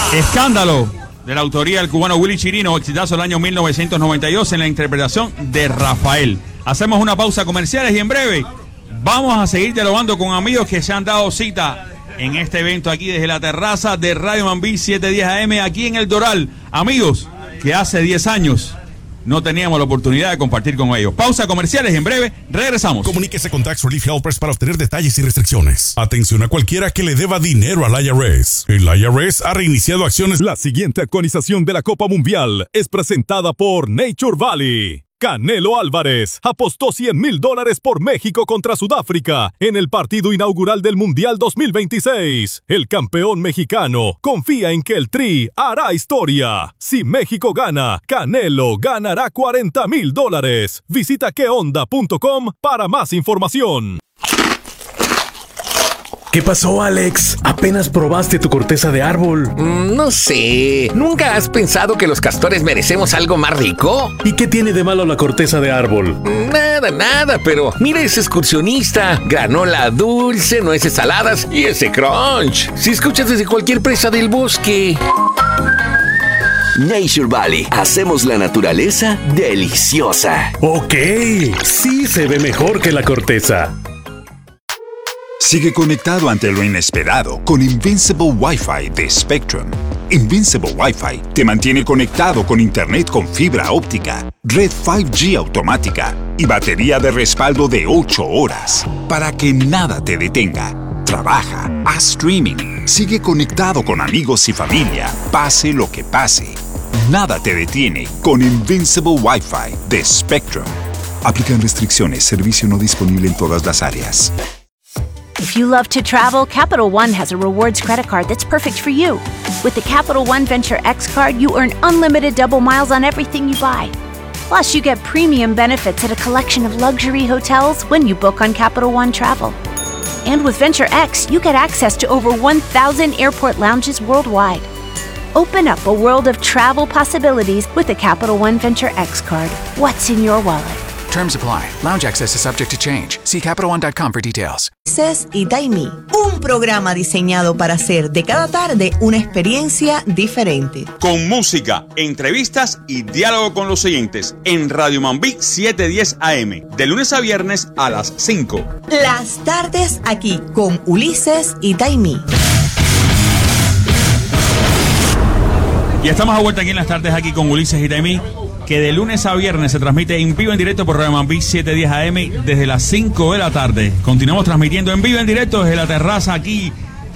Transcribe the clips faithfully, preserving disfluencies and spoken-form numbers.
Escándalo, de la autoría del cubano Willy Chirino, exitazo del año mil novecientos noventa y dos en la interpretación de Rafael. Hacemos una pausa comerciales y en breve vamos a seguir dialogando con amigos que se han dado cita en este evento aquí desde la terraza de Radio Mambí setecientos diez A M aquí en El Doral. Amigos que hace diez años no teníamos la oportunidad de compartir con ellos. Pausa comerciales, en breve regresamos. Comuníquese con Tax Relief Helpers para obtener detalles y restricciones. Atención a cualquiera que le deba dinero al I R S. El I R S ha reiniciado acciones. La siguiente actualización de la Copa Mundial es presentada por Nature Valley. Canelo Álvarez apostó cien mil dólares por México contra Sudáfrica en el partido inaugural del Mundial dos mil veintiséis. El campeón mexicano confía en que el Tri hará historia. Si México gana, Canelo ganará cuarenta mil dólares. Visita qué onda punto com para más información. ¿Qué pasó, Alex? ¿Apenas probaste tu corteza de árbol? Mm, no sé. ¿Nunca has pensado que los castores merecemos algo más rico? ¿Y qué tiene de malo la corteza de árbol? Nada, nada, pero mira ese excursionista. Granola dulce, nueces saladas y ese crunch. Si escuchas desde cualquier presa del bosque. Nature Valley. Hacemos la naturaleza deliciosa. Ok, sí se ve mejor que la corteza. Sigue conectado ante lo inesperado con Invincible Wi-Fi de Spectrum. Invincible Wi-Fi te mantiene conectado con internet con fibra óptica, red cinco G automática y batería de respaldo de ocho horas para que nada te detenga. Trabaja, haz streaming, sigue conectado con amigos y familia, pase lo que pase. Nada te detiene con Invincible Wi-Fi de Spectrum. Aplican restricciones, servicio no disponible en todas las áreas. If you love to travel, Capital One has a rewards credit card that's perfect for you. With the Capital One Venture X card, you earn unlimited double miles on everything you buy. Plus, you get premium benefits at a collection of luxury hotels when you book on Capital One Travel. And with Venture X, you get access to over one thousand airport lounges worldwide. Open up a world of travel possibilities with the Capital One Venture X card. What's in your wallet? Terms apply. Lounge access is subject to change. See Capital One dot com for details. Ulises y Taimí, un programa diseñado para hacer de cada tarde una experiencia diferente. Con música, entrevistas y diálogo con los oyentes en Radio Mambí setecientos diez A M, de lunes a viernes a las cinco. Las tardes aquí con Ulises y Taimí. Y estamos a vuelta aquí en las tardes aquí con Ulises y Taimí, que de lunes a viernes se transmite en vivo en directo por Radio Mambí setecientos diez A M desde las cinco de la tarde. Continuamos transmitiendo en vivo en directo desde la terraza aquí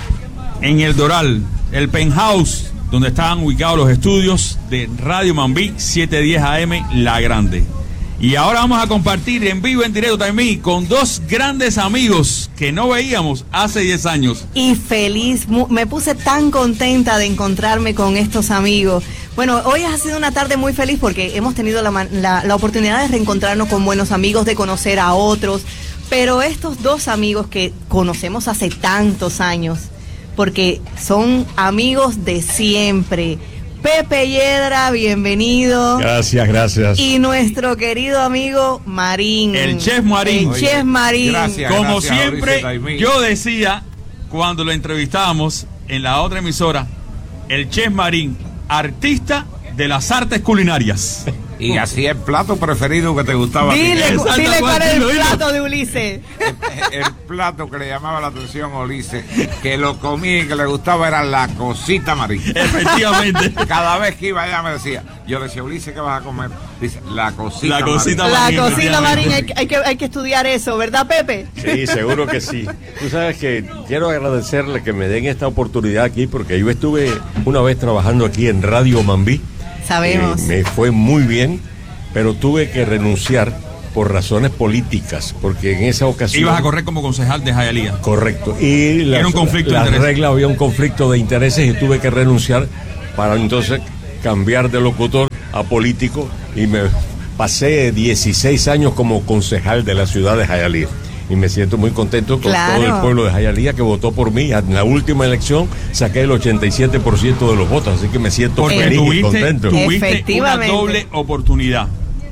en El Doral, el penthouse donde estaban ubicados los estudios de Radio Mambí setecientos diez A M La Grande. Y ahora vamos a compartir en vivo en directo también con dos grandes amigos que no veíamos hace diez años. Y feliz, me puse tan contenta de encontrarme con estos amigos. Bueno, hoy ha sido una tarde muy feliz porque hemos tenido la, la, la oportunidad de reencontrarnos con buenos amigos, de conocer a otros, pero estos dos amigos que conocemos hace tantos años, porque son amigos de siempre. Pepe Yedra, bienvenido. Gracias, gracias. Y nuestro querido amigo Marín. El Chef Marín. El Oye, Chef Marín. Gracias, Como gracias, siempre, yo decía cuando lo entrevistábamos en la otra emisora, el Chef Marín, artista de las artes culinarias. Y así el plato preferido que te gustaba. Dile, a ti. dile cuál es el plato de Ulises. El, el plato que le llamaba la atención a Ulises, que lo comía y que le gustaba, era la cosita Marín. Efectivamente. Cada vez que iba allá me decía, yo decía, Ulises, ¿qué vas a comer? Dice, la cosita La cosita Marín. Marín. La cosita Marín, hay, hay, que, hay que estudiar eso, ¿verdad, Pepe? Sí, seguro que sí. Tú sabes que quiero agradecerle que me den esta oportunidad aquí, porque yo estuve una vez trabajando aquí en Radio Mambí. Sabemos. Eh, me fue muy bien, pero tuve que renunciar por razones políticas, porque en esa ocasión... Ibas a correr como concejal de Hialeah. Correcto. Y la, Era un conflicto la, de intereses. La regla, había un conflicto de intereses y tuve que renunciar para entonces cambiar de locutor a político, y me pasé dieciséis años como concejal de la ciudad de Hialeah. Y me siento muy contento con Claro. todo el pueblo de Hialeah que votó por mí. En la última elección saqué el ochenta y siete por ciento de los votos, así que me siento Porque feliz y tuviste, contento. tuviste una Efectivamente. doble oportunidad.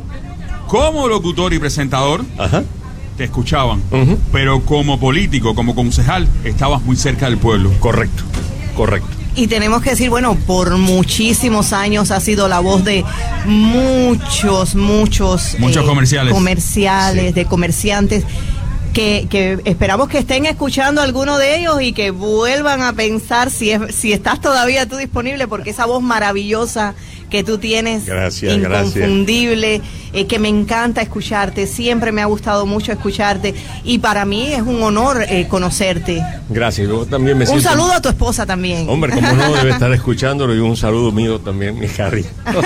Como locutor y presentador, Ajá. te escuchaban, Uh-huh. pero como político, como concejal, estabas muy cerca del pueblo. Correcto, correcto. Y tenemos que decir, bueno, por muchísimos años ha sido la voz de muchos, muchos... Muchos eh, comerciales. Comerciales, Sí. de comerciantes, que, que esperamos que estén escuchando alguno de ellos y que vuelvan a pensar si, es, si estás todavía tú disponible, porque esa voz maravillosa que tú tienes, Gracias, inconfundible, eh, que me encanta escucharte, siempre me ha gustado mucho escucharte y para mí es un honor eh, conocerte. Gracias, yo también me Un siento... saludo a tu esposa también. Hombre, como no, debe estar escuchándolo, y un saludo mío también, mi Harry.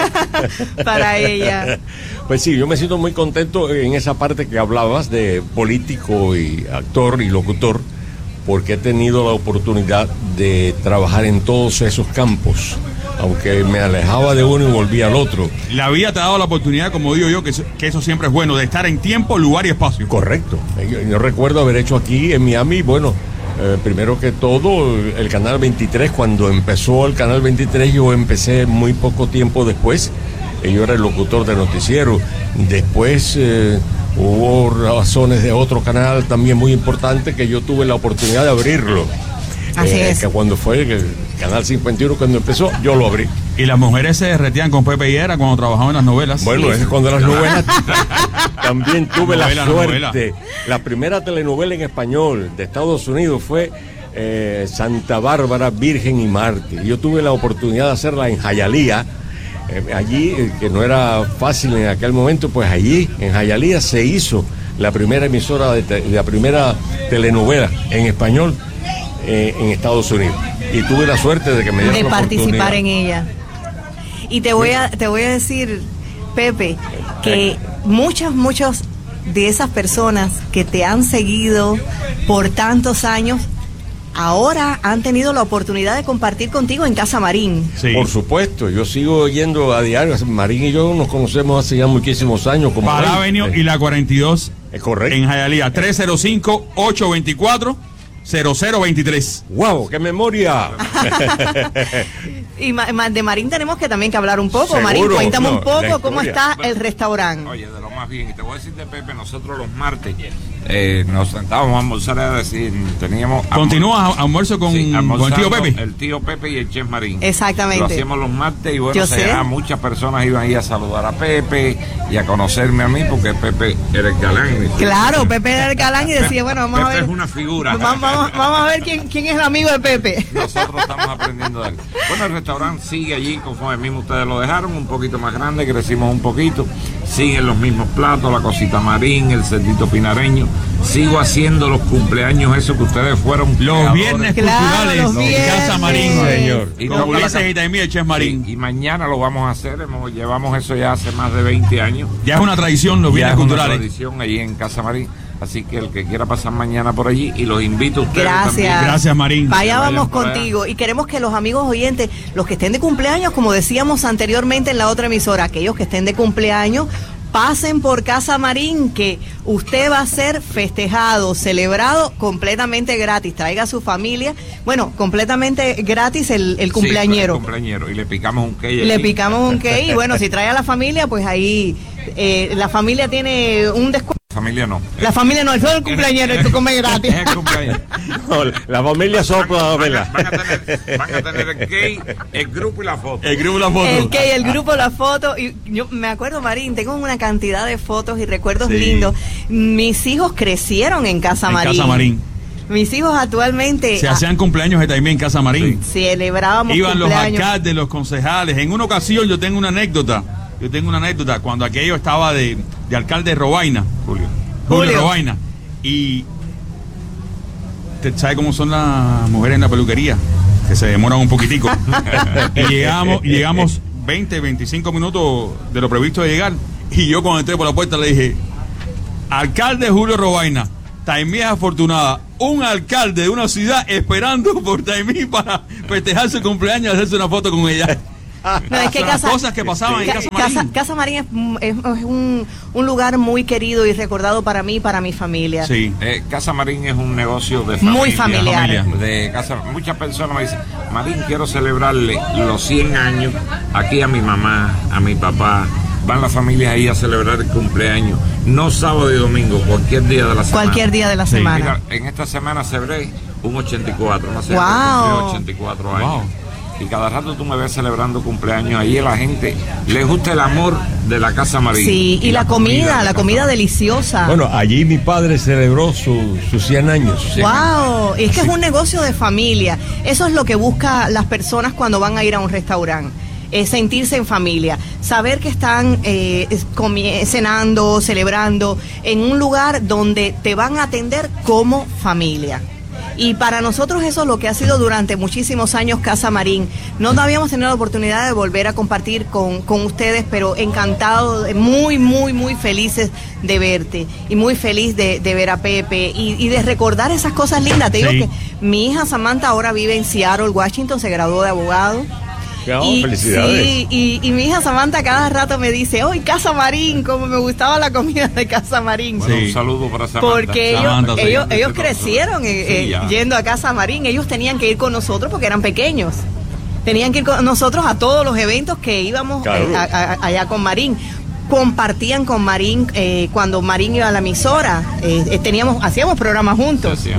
Para ella. Pues sí, yo me siento muy contento en esa parte que hablabas de político y actor y locutor, porque he tenido la oportunidad de trabajar en todos esos campos, aunque me alejaba de uno y volvía al otro. La vida te ha dado la oportunidad, como digo yo, que eso, que eso siempre es bueno, de estar en tiempo, lugar y espacio. Correcto. Yo, yo recuerdo haber hecho aquí en Miami, bueno, eh, primero que todo, el Canal veintitrés, cuando empezó el Canal veintitrés, yo empecé muy poco tiempo después, eh, yo era el locutor de noticiero. Después eh, hubo razones de otro canal también muy importante que yo tuve la oportunidad de abrirlo. Así Eh, es. que cuando fue el Canal cincuenta y uno, cuando empezó, yo lo abrí. Y las mujeres se derretían con Pepe Higuera cuando trabajaban en las novelas. Bueno, es cuando las novelas también tuve la Novela, suerte. novela. La primera telenovela en español de Estados Unidos fue eh, Santa Bárbara, Virgen y Mártir. Yo tuve la oportunidad de hacerla en Hialeah. Eh, allí, eh, que no era fácil en aquel momento, pues allí, en Hialeah, se hizo la primera emisora, de, te- la primera telenovela en español eh, en Estados Unidos. Y tuve la suerte de que me dieron De la participar oportunidad. en ella. Y te voy a, te voy a decir, Pepe, que muchas, muchos de esas personas que te han seguido por tantos años, ahora han tenido la oportunidad de compartir contigo en Casa Marín. Sí. Por supuesto, yo sigo yendo a diario. Marín y yo nos conocemos hace ya muchísimos años. Como Para veinte. Avenue y la cuarenta y dos Es correcto. en Hialeah, tres cero cinco, ocho dos cuatro, cero cero dos tres. ¡Wow! ¡Qué memoria! Y ma- ma- de Marín tenemos que también que hablar un poco. Seguro, Marín, cuéntame no, un poco la cómo historia. está el restaurante. Oye, de lo más bien, y te voy a decir de Pepe, nosotros los martes eh, nos sentábamos a almorzar, a decir, teníamos... Continúa a- almuerzo con, Sí, con el tío almorzando, Pepe. El tío Pepe y el chef Marín. Exactamente. Lo hacíamos los martes y bueno, Yo se sé. llegaba, muchas personas iban ahí a saludar a Pepe y a conocerme a mí porque Pepe era el galán. Claro, Pepe era el galán y decía, bueno, vamos Pepe a ver. es una figura. Vamos, vamos- vamos a ver quién, quién es el amigo de Pepe. Nosotros estamos aprendiendo de él. Bueno, el restaurante sigue allí conforme mismo ustedes lo dejaron, un poquito más grande, crecimos un poquito. Siguen los mismos platos, la cosita Marín, el cerdito pinareño. Sigo haciendo los cumpleaños esos que ustedes fueron. Los creadores. viernes Claro, culturales los en viernes. Casa Marín, Señor. Y con toca la Ulises ca- y también el chef Marín. Sí, y mañana lo vamos a hacer, hemos, llevamos eso ya hace más de veinte años. Ya es una tradición los Ya viernes es una culturales. tradición allí en Casa Marín. Así que el que quiera pasar mañana por allí, y los invito a ustedes Gracias. también. Gracias, Marín. Vaya, vayan vamos por allá. contigo. Y queremos que los amigos oyentes, los que estén de cumpleaños, como decíamos anteriormente en la otra emisora, aquellos que estén de cumpleaños, pasen por Casa Marín, que usted va a ser festejado, celebrado completamente gratis. Traiga a su familia. Bueno, completamente gratis el, el Sí, cumpleañero. el cumpleañero. Y le picamos un cake Le allí. picamos un cake y bueno, si trae a la familia, pues ahí eh, la familia tiene un descuento. Familia no. La familia no, es solo el cumpleañero y tú comes gratis. Es el cumpleaños. No, la familia sopla la Van a, vela. van a tener, van a tener el cake, el grupo y la foto. El grupo La Foto. El que el grupo, la foto, y yo me acuerdo, Marín, tengo una cantidad de fotos y recuerdos Sí. lindos. Mis hijos crecieron en Casa en Marín. Casa Marín. Mis hijos actualmente Se ah, hacían cumpleaños de también en Casa Marín. celebrábamos Iban los cumpleaños. alcaldes, los concejales. En una ocasión yo tengo una anécdota. Yo tengo una anécdota cuando aquello estaba de, de alcalde de Robaina. Julio. Julio, Julio. Robaina. Y ¿te sabe cómo son las mujeres en la peluquería? Que se demoran un poquitico. y llegamos, y llegamos veinte, veinticinco minutos de lo previsto de llegar. Y yo cuando entré por la puerta le dije, alcalde Julio Robaina, Taimí es afortunada. Un alcalde de una ciudad esperando por Taimí para festejar su cumpleaños y hacerse una foto con ella. No, es que Son las Casa, cosas que pasaban en Ca- Casa Marín. Casa, Casa Marín es, es- es un, un lugar muy querido y recordado para mí y para mi familia. Sí. Eh, Casa Marín es un negocio de familia. Muy familiar. Familia. De casa, muchas personas me dicen, Marín, quiero celebrarle los cien años aquí a mi mamá, a mi papá. Van las familias ahí a celebrar el cumpleaños. No sábado y domingo, cualquier día de la semana. Cualquier día de la Sí. semana. Mira, en esta semana celebré un ochenta y cuatro. Una señora Wow. que cumplió ochenta y cuatro años. Wow. y cada rato tú me ves celebrando cumpleaños. Ahí a la gente le gusta el amor de la Casa Marín. Sí, y, y la, la comida, comida la comida deliciosa. Bueno, allí mi padre celebró su, sus cien años. ¡Wow! Es que es un negocio de familia. Eso es lo que buscan las personas cuando van a ir a un restaurante. Eh, sentirse en familia, saber que están eh, comi- cenando, celebrando en un lugar donde te van a atender como familia. Y para nosotros eso es lo que ha sido durante muchísimos años Casa Marín. No habíamos tenido la oportunidad de volver a compartir con, con ustedes, pero encantado, muy, muy, muy felices de verte y muy feliz de, de ver a Pepe y, y de recordar esas cosas lindas. Te digo sí. que mi hija Samantha ahora vive en Seattle, Washington, se graduó de abogado. Oh, y, felicidades. Sí, y, y mi hija Samantha cada rato me dice, hoy Casa Marín, como me gustaba la comida de Casa Marín. Bueno, Sí. un saludo para Samantha. Porque Samantha, ellos, sí. ellos, ellos crecieron eh, Sí, eh, ya. yendo a Casa Marín, ellos tenían que ir con nosotros porque eran pequeños. Tenían que ir con nosotros a todos los eventos que íbamos Claro. eh, a- a- allá con Marín. Compartían con Marín eh, cuando Marín iba a la emisora, eh, eh, teníamos, hacíamos programas juntos. Sí, sí.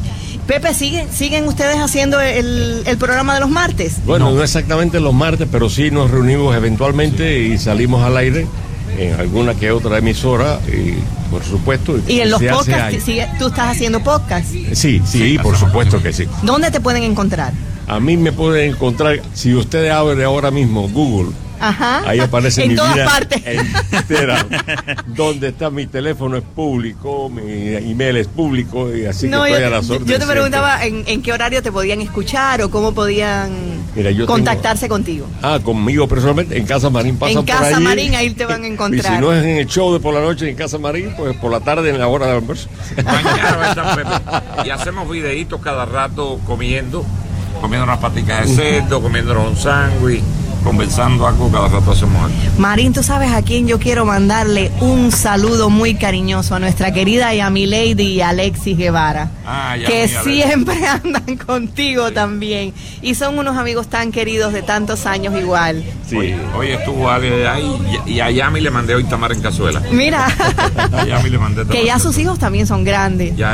Pepe, ¿siguen, ¿siguen ustedes haciendo el, el programa de los martes? Bueno, no. exactamente los martes, pero sí nos reunimos eventualmente y salimos al aire en alguna que otra emisora, y por supuesto. Y en los se hace podcasts, ahí. sigue- ¿tú estás haciendo podcast? Sí, sí, por supuesto que sí. ¿Dónde te pueden encontrar? A mí me pueden encontrar, si usted abre ahora mismo Google, Ajá. ahí aparece en mi todas vida partes. entera. Donde está mi teléfono es público, mi email es público, y así No, que estoy yo, a las yo- órdenes. yo te siempre. preguntaba en, en qué horario te podían escuchar o cómo podían Mira, yo contactarse contigo. Ah, conmigo personalmente, en Casa Marín pasan En por Casa allí. Marín, ahí te van a Y encontrar. si no es en el show de por la noche en Casa Marín, pues por la tarde en la hora del almuerzo. Mañana va a estar Pepe. Y hacemos videitos cada rato comiendo, comiendo unas paticas de cerdo, comiéndonos un sándwich, conversando algo, cada rato hacemos algo. Marín, tú sabes a quién yo quiero mandarle un saludo muy cariñoso, a nuestra querida Yami Lady y Alexis Guevara, Ah, Yami, que Alexis. siempre andan contigo también. Y son unos amigos tan queridos de tantos años igual. Sí. Hoy, hoy estuvo Ale ahí y, y a Yami le mandé hoy tamar en cazuela. Mira, A Yami le mandé tamar que ya en sus hijos también son grandes. Ya.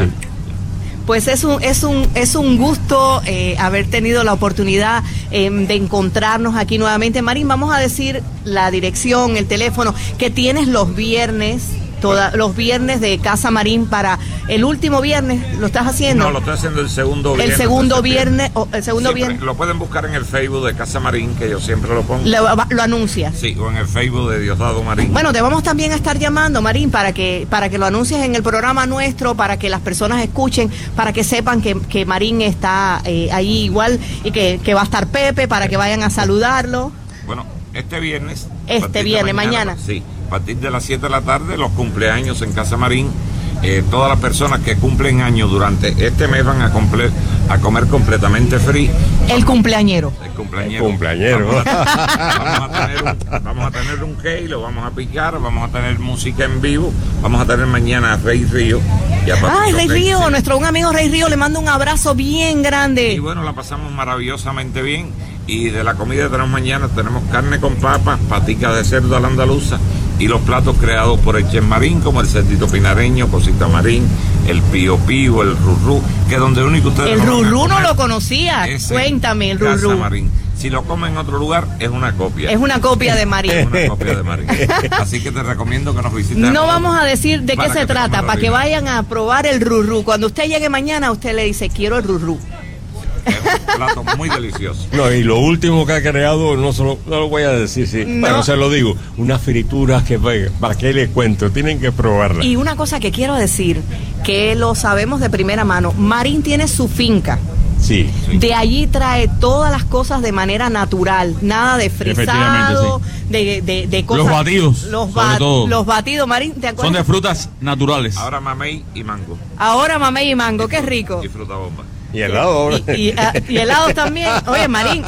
Pues es un, es un, es un gusto eh, haber tenido la oportunidad eh, de encontrarnos aquí nuevamente. Marín, vamos a decir la dirección, el teléfono que tienes los viernes, toda, los viernes de Casa Marín para el último viernes, ¿lo estás haciendo? No, lo estoy haciendo el segundo el viernes. segundo de septiembre. viernes, o el segundo Siempre viernes, Lo pueden buscar en el Facebook de Casa Marín, que yo siempre lo pongo. lo, lo anuncias. Sí, o en el Facebook de Diosdado Marín. Bueno, te vamos también a estar llamando, Marín, para que para que lo anuncies en el programa nuestro, para que las personas escuchen, para que sepan que, que Marín está eh, ahí igual y que, que va a estar Pepe, para que vayan a saludarlo. Bueno, este viernes. Este a partir de viernes, mañana. Sí, a partir de las siete de la tarde, los cumpleaños en Casa Marín. Eh, todas las personas que cumplen años durante este mes van a, comple- a comer completamente free. El cumpleañero. El cumpleañero. El cumpleañero. Vamos a, vamos a tener un, vamos a tener un cake, lo vamos a picar, vamos a tener música en vivo, vamos a tener mañana a Rey Río. Y a Papi Ay, Rey Rey, Río, sí. nuestro un amigo Rey Río, le mando un abrazo bien Y grande. bueno, la pasamos maravillosamente bien. Y de la comida que tenemos mañana tenemos carne con papas, paticas de cerdo a la andaluza y los platos creados por el Chef Marín, como el cerdito pinareño, cosita marín, el pío pío, el rurrú, que donde lo único ustedes El no van a rurrú no comer lo conocía. es en Cuéntame, el Casa rurrú. Marín. Si lo comen en otro lugar, es una copia. Es una copia de Es Marín. una copia de Marín. Así que te recomiendo que nos visites. No vamos a decir de qué Para se que te trata, comas lo para que original. vayan a probar el rurrú. Cuando usted llegue mañana, usted le dice, quiero el rurrú. Es un plato muy delicioso. No, y lo último que ha creado, no, solo, no lo voy a decir, sí, No. pero se lo digo, unas frituras que, ¿para qué les cuento? Tienen que probarlas. Y una cosa que quiero decir, que lo sabemos de primera mano, Marín tiene su finca. Sí. De allí trae todas las cosas de manera natural, nada de frisado, de, de, de cosas. Los batidos, Los, sobre ba- todo. los batidos, Marín, ¿te acuerdas? Son de frutas naturales. Ahora mamey y mango. Ahora mamey y mango, qué rico. Y fruta bomba. Y helado ahora. Y, y, ah, y helados también. Oye, Marín.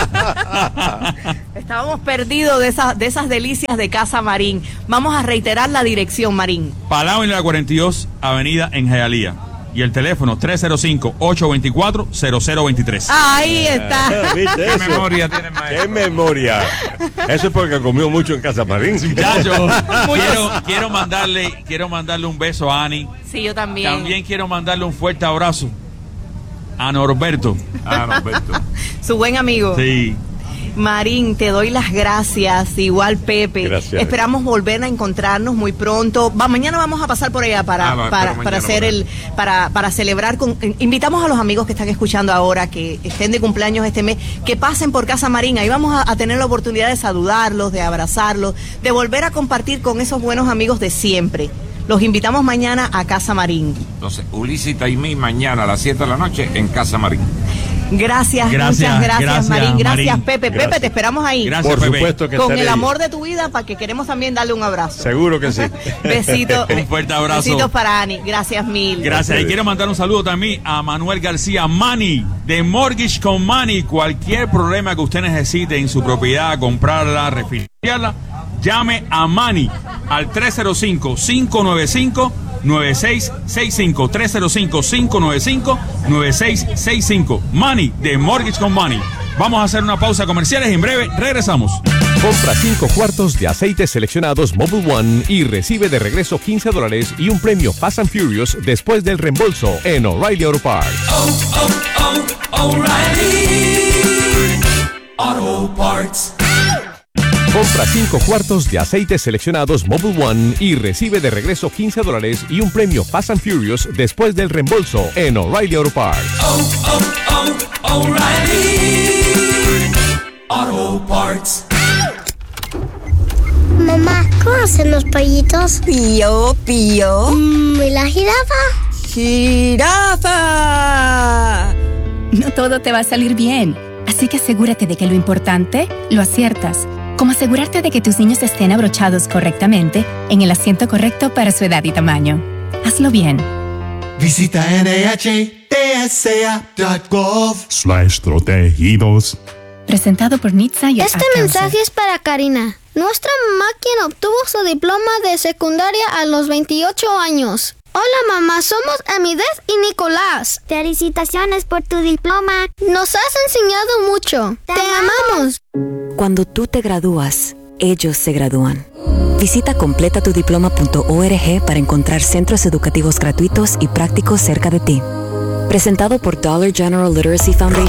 Estábamos perdidos de esas, de esas delicias de Casa Marín. Vamos a reiterar la dirección, Marín. Palau en la cuarenta y dos Avenida en Hialeah. Y el teléfono tres cero cinco, ocho dos cuatro, cero cero dos tres. Ahí está. ¿Viste ¿Qué eso? memoria tiene maestro? ¡Qué memoria! Eso es porque comió mucho en Casa Marín. Muchachos, quiero, quiero mandarle, quiero mandarle un beso a Ani. Sí, yo también. También quiero mandarle un fuerte abrazo A Norberto. A Norberto. Su buen amigo. Sí. Marín, te doy las gracias, igual Pepe. Gracias. Esperamos volver a encontrarnos muy pronto. Va, mañana vamos a pasar por allá para, Ah, no, para, espero para mañana hacer por el, para, para celebrar con, invitamos a los amigos que están escuchando ahora, que estén de cumpleaños este mes, que pasen por Casa Marín. Ahí vamos a, a tener la oportunidad de saludarlos, de abrazarlos, de volver a compartir con esos buenos amigos de siempre. Los invitamos mañana a Casa Marín. Entonces, Ulises y Taimí mañana a las siete de la noche en Casa Marín. Gracias, Gracias, muchas gracias, gracias, Marín. Gracias, Marín. Pepe. Gracias. Pepe, te esperamos ahí. Gracias, Por Pepe. supuesto que Con estaré el ahí. amor de tu vida, para que queremos también darle un abrazo. Seguro que sí. Besito. Un fuerte abrazo. Besitos para Ani. Gracias mil. Gracias. Y quiero mandar un saludo también a Manuel García Mani de Mortgage con Mani. Cualquier problema que usted necesite en su propiedad, comprarla, refinanciarla, llame a Mani al tres cero cinco, cinco nueve cinco, nueve seis seis cinco. tres cero cinco, cinco nueve cinco, nueve seis seis cinco. Mani de Mortgage con Mani. Vamos a hacer una pausa comercial y en breve regresamos. Compra cinco cuartos de aceite seleccionados Mobil One y recibe de regreso quince dólares y un premio Fast and Furious después del reembolso en O'Reilly Auto Parts. Oh, oh, oh, O'Reilly Auto Parts. Compra cinco cuartos de aceite seleccionados Mobil One y recibe de regreso quince dólares y un premio Fast and Furious después del reembolso en O'Reilly Auto Parts. Oh, oh, oh, O'Reilly Auto Parts. Mamá, ¿cómo hacen los pollitos? Pío, pío. Mm, ¿Y la jirafa? ¡Jirafa! No todo te va a salir bien, así que asegúrate de que lo importante lo aciertas, como asegurarte de que tus niños estén abrochados correctamente en el asiento correcto para su edad y tamaño. Hazlo bien. Visita N H T S A punto gov Slash protegidos. Presentado por Nitsa y Este Ad Council. mensaje es para Karina. Nuestra mamá quien obtuvo su diploma de secundaria a los veintiocho años. Hola mamá, somos Amidez y Nicolás. Felicitaciones por tu diploma. Nos has enseñado mucho. Te, Te amamos. Cuando tú te gradúas, ellos se gradúan. Visita completa tu diploma punto org para encontrar centros educativos gratuitos y prácticos cerca de ti. Presentado por Dollar General Literacy Foundation.